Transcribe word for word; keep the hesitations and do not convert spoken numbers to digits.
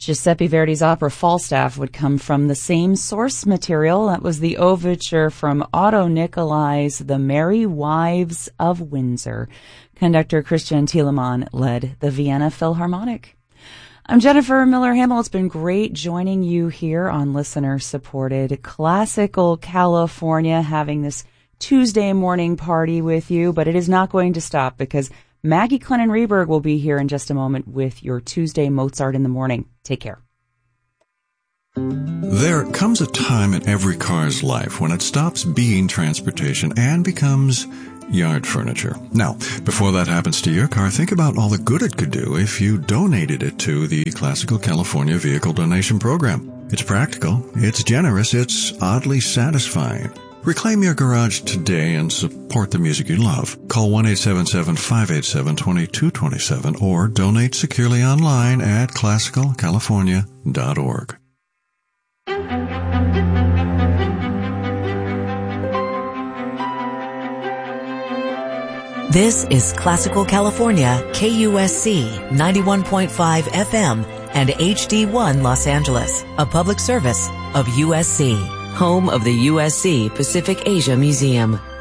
Giuseppe Verdi's opera Falstaff would come from the same source material. That was the overture from Otto Nicolai's The Merry Wives of Windsor. Conductor Christian Thielemann led the Vienna Philharmonic. I'm Jennifer Miller-Hamill. It's been great joining you here on listener-supported Classical California, having this Tuesday morning party with you, but it is not going to stop because Maggie Clennon-Reberg will be here in just a moment with your Tuesday Mozart in the Morning. Take care. There comes a time in every car's life when it stops being transportation and becomes yard furniture. Now, before that happens to your car, think about all the good it could do if you donated it to the Classical California Vehicle Donation Program. It's practical, it's generous, it's oddly satisfying. Reclaim your garage today and support the music you love. Call one eight seven seven, five eight seven, two two two seven or donate securely online at classical california dot org. This is Classical California, K U S C ninety-one point five F M and H D one Los Angeles, a public service of U S C, home of the U S C Pacific Asia Museum.